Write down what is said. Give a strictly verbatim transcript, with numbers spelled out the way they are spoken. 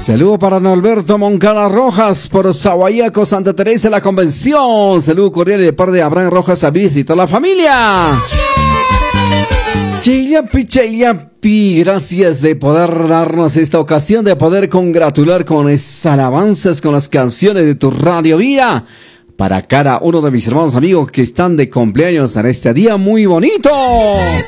Saludo para Norberto Moncada Rojas por Sahuayaco, Santa Teresa, la Convención. Saludo cordial de parte de Abraham Rojas Aviles y toda la familia. Chillapi, Chillapi, gracias de poder darnos esta ocasión de poder congratular con esas alabanzas, con las canciones de tu Radio Vida. Para cada uno de mis hermanos amigos que están de cumpleaños en este día muy bonito.